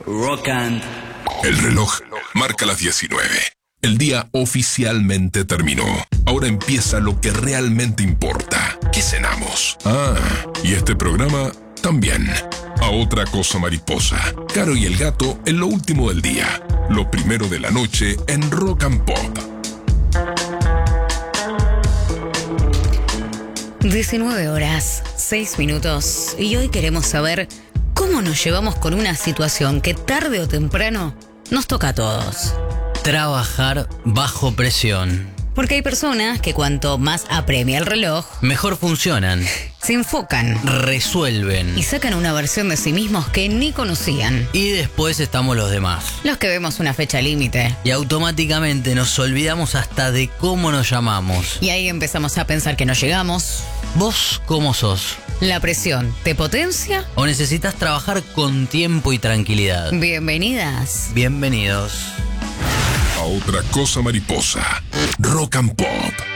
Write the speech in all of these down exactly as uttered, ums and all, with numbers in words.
Rock and... El reloj marca las diecinueve. El día oficialmente terminó. Ahora empieza lo que realmente importa. ¿Qué cenamos? Ah, y este programa también. A otra cosa mariposa. Caro y el gato en lo último del día. Lo primero de la noche en Rock and Pop. diecinueve horas, seis minutos. Y hoy queremos saber cómo nos llevamos con una situación que tarde o temprano nos toca a todos. Trabajar bajo presión. Porque hay personas que cuanto más apremia el reloj, mejor funcionan, se enfocan, resuelven y sacan una versión de sí mismos que ni conocían. y después estamos los demás. Los que vemos una fecha límite. Y automáticamente nos olvidamos hasta de cómo nos llamamos. Y ahí empezamos a pensar que no llegamos. ¿Vos cómo sos? ¿La presión te potencia? ¿O necesitas trabajar con tiempo y tranquilidad? Bienvenidas. Bienvenidos. A otra cosa mariposa. Rock and Pop.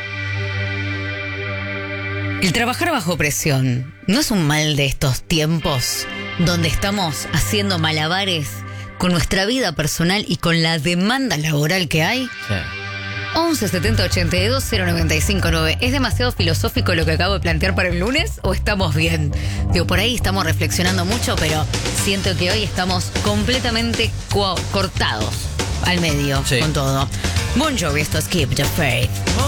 El trabajar bajo presión no es un mal de estos tiempos donde estamos haciendo malabares con nuestra vida personal y con la demanda laboral que hay. Sí. once setenta ochenta y dos cero noventa y cinco nueve. ¿Es demasiado filosófico lo que acabo de plantear para el lunes o estamos bien? Digo, por ahí estamos reflexionando mucho, pero siento que hoy estamos completamente co- cortados al medio Sí. con todo. Bon Jovi, esto es Keep the Faith.